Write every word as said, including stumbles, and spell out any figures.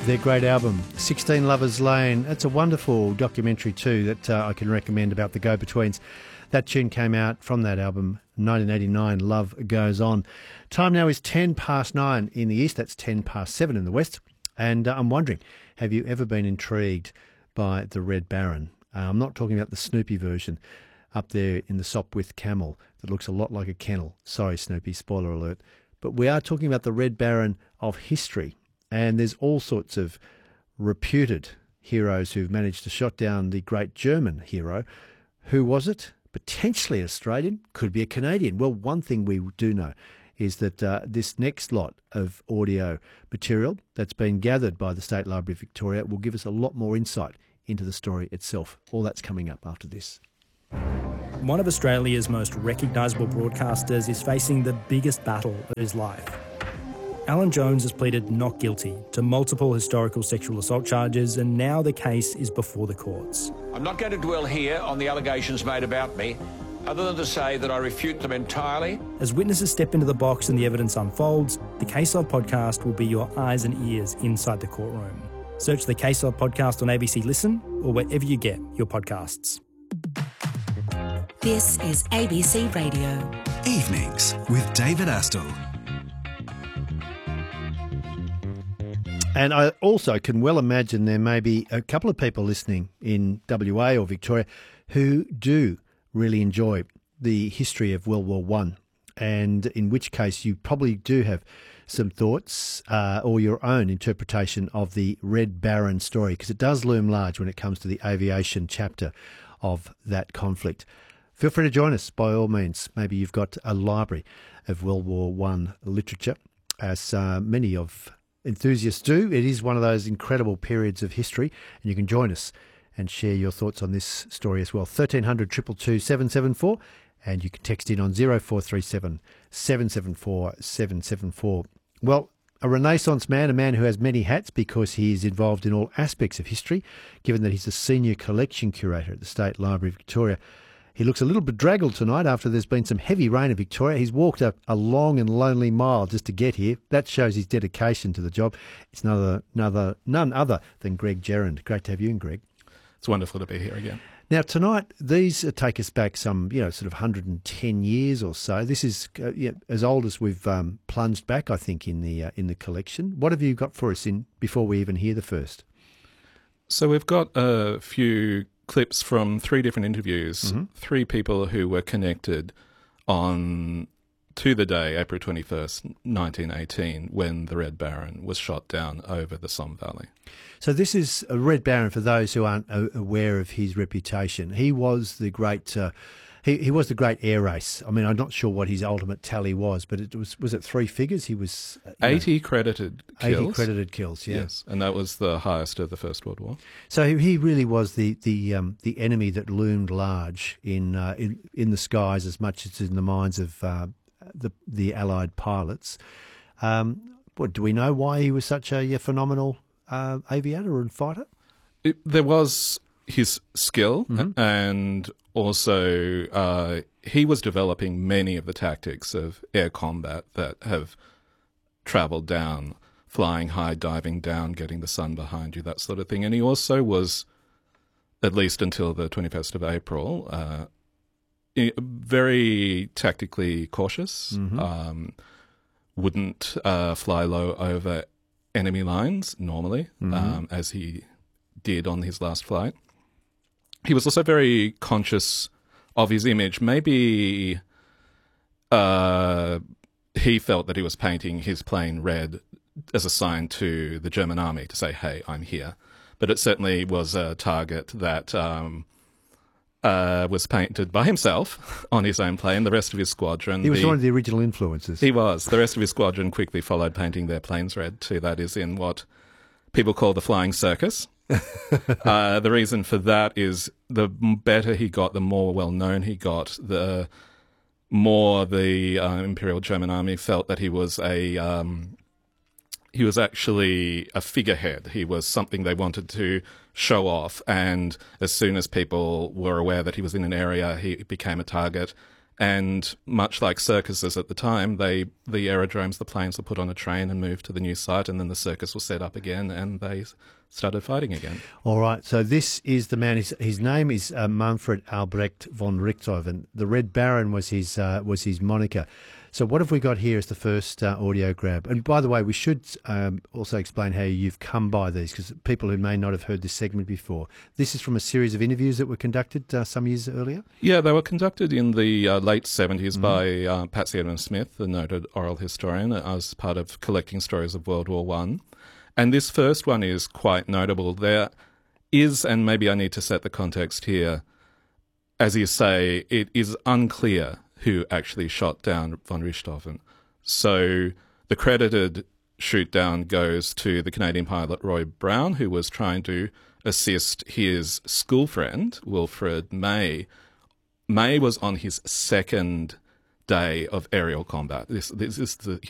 Their great album, sixteen Lovers Lane. It's a wonderful documentary too that uh, I can recommend about the Go-Betweens. That tune came out from that album, nineteen eighty-nine, Love Goes On. Time now is ten past nine in the east, that's ten past seven in the west. And uh, I'm wondering, have you ever been intrigued by the Red Baron? Uh, I'm not talking about the Snoopy version up there in the Sopwith camel that looks a lot like a kennel. Sorry, Snoopy, spoiler alert. But we are talking about the Red Baron of history. And there's all sorts of reputed heroes who've managed to shot down the great German hero. Who was it? Potentially Australian, could be a Canadian. Well, one thing we do know is that uh, this next lot of audio material that's been gathered by the State Library of Victoria will give us a lot more insight into the story itself. All that's coming up after this. One of Australia's most recognisable broadcasters is facing the biggest battle of his life. Alan Jones has pleaded not guilty to multiple historical sexual assault charges, and now the case is before the courts. I'm not going to dwell here on the allegations made about me, other than to say that I refute them entirely. As witnesses step into the box and the evidence unfolds, the Case Log podcast will be your eyes and ears inside the courtroom. Search the Case Log podcast on A B C Listen or wherever you get your podcasts. This is A B C Radio. Evenings with David Astle. And I also can well imagine there may be a couple of people listening in W A or Victoria who do really enjoy the history of World War One, and in which case you probably do have some thoughts uh, or your own interpretation of the Red Baron story, because it does loom large when it comes to the aviation chapter of that conflict. Feel free to join us by all means. Maybe you've got a library of World War One literature, as uh, many of enthusiasts do. It is one of those incredible periods of history, and you can join us and share your thoughts on this story as well. thirteen hundred, two two two, seven seven four, and you can text in on zero four three seven, seven seven four, seven seven four. Well, a Renaissance man, a man who has many hats because he is involved in all aspects of history, given that he's the senior collection curator at the State Library of Victoria. He looks a little bedraggled tonight after there's been some heavy rain in Victoria. He's walked a, a long and lonely mile just to get here. That shows his dedication to the job. It's another, another, none other than Greg Gerrand. Great to have you in, Greg. It's wonderful to be here again. Now, tonight, these take us back some, you know, sort of one hundred ten years or so. This is uh, yeah, as old as we've um, plunged back, I think, in the uh, in the collection. What have you got for us in before we even hear the first? So we've got a few clips from three different interviews, mm-hmm. three people who were connected on to the day, April twenty-first, nineteen eighteen, when the Red Baron was shot down over the Somme Valley. So this is a Red Baron, for those who aren't aware of his reputation. He was the great... Uh, He he was the great air race. I mean, I'm not sure what his ultimate tally was, but it was was it three figures? He was eighty know, credited kills. Eighty credited kills, yeah. Yes, and that was the highest of the First World War. So he really was the the um, the enemy that loomed large in uh, in in the skies as much as in the minds of uh, the the Allied pilots. Um, what do we know why he was such a, a phenomenal uh, aviator and fighter? It, there was his skill, mm-hmm. and also uh, he was developing many of the tactics of air combat that have travelled down, flying high, diving down, getting the sun behind you, that sort of thing. And he also was, at least until the twenty-first of April, uh, very tactically cautious, mm-hmm. um, wouldn't uh, fly low over enemy lines normally, mm-hmm. um, as he did on his last flight. He was also very conscious of his image. Maybe uh, he felt that he was painting his plane red as a sign to the German army to say, hey, I'm here. But it certainly was a target that um, uh, was painted by himself on his own plane. The rest of his squadron... He was the, one of the original influences. He was. The rest of his squadron quickly followed painting their planes red too. That is in what people call the flying circus. uh, the reason for that is the better he got, the more well-known he got, the more the uh, Imperial German Army felt that he was a um, he was actually a figurehead. He was something they wanted to show off, and as soon as people were aware that he was in an area, he became a target, And much like circuses at the time, they the aerodromes, the planes were put on a train and moved to the new site, and then the circus was set up again, and they started fighting again. All right, so this is the man. His, his name is uh, Manfred Albrecht von Richthofen. The Red Baron was his uh, was his moniker. So what have we got here as the first uh, audio grab? And by the way, we should um, also explain how you've come by these, because people who may not have heard this segment before. This is from a series of interviews that were conducted uh, some years earlier? Yeah, they were conducted in the uh, late seventies mm. by uh, Patsy Edmund-Smith, the noted oral historian, as part of collecting stories of World War One. And this first one is quite notable. There is, and maybe I need to set the context here, as you say, it is unclear who actually shot down von Richthofen. So the credited shoot down goes to the Canadian pilot Roy Brown, who was trying to assist his school friend, Wilfred May. May was on his second day of aerial combat. This, this is the